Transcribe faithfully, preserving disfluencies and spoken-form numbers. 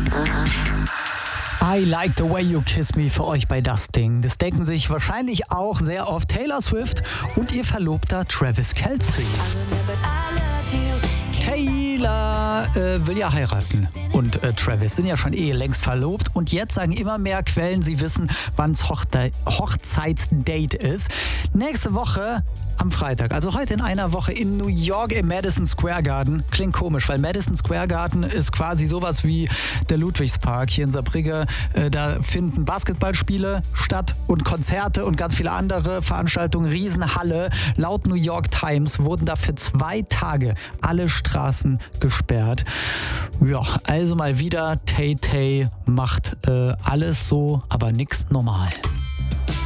I Like the Way You Kiss Me für euch bei das Ding. Das denken sich wahrscheinlich auch sehr oft Taylor Swift und ihr Verlobter Travis Kelce. Taylor äh, will ja heiraten und äh, Travis sind ja schon eh längst verlobt und jetzt sagen immer mehr Quellen, sie wissen, wann's Hochde- Hochzeitsdate ist. Nächste Woche am Freitag, also heute in einer Woche in New York im Madison Square Garden. Klingt komisch, weil Madison Square Garden ist quasi sowas wie der Ludwigspark hier in Saarbrücken. Äh, da finden Basketballspiele statt und Konzerte und ganz viele andere Veranstaltungen. Riesenhalle. Laut New York Times wurden da für zwei Tage alle Straßen gesperrt. Ja, also mal wieder Tay Tay macht äh, alles so, aber nix normal.